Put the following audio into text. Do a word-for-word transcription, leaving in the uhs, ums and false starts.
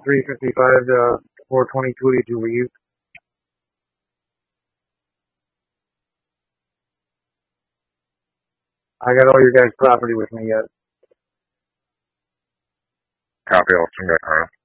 three fifty-five to four twenty-two did you leave? I got all your guys' property with me yet. Copy, Austin. Go ahead.